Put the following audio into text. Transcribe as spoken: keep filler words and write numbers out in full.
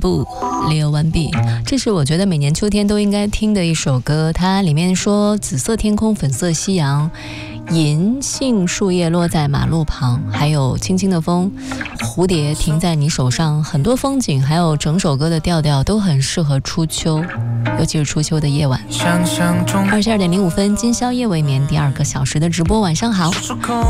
步溜完毕，这是我觉得每年秋天都应该听的一首歌。它里面说紫色天空粉色夕阳，银杏树叶落在马路旁，还有轻轻的风，蝴蝶停在你手上，很多风景，还有整首歌的调调都很适合初秋，尤其是初秋的夜晚。二十二点零五分，今宵夜未眠第二个小时的直播，晚上好。